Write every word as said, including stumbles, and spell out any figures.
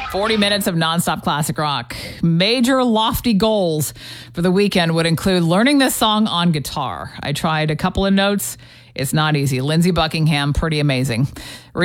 forty minutes of nonstop classic rock. Major lofty goals for the weekend would include learning this song on guitar. I tried a couple of notes. It's not easy. Lindsey Buckingham, pretty amazing.